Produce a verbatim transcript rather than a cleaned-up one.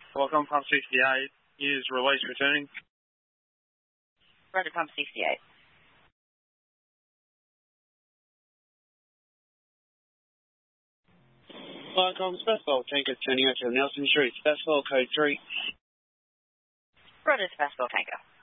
Welcome, Pump sixty-eight is release returning. Roger, Pump sixty-eight. Welcome, Special Tanker turning out to Nelson Street, Special code three. Roger, Special Tanker.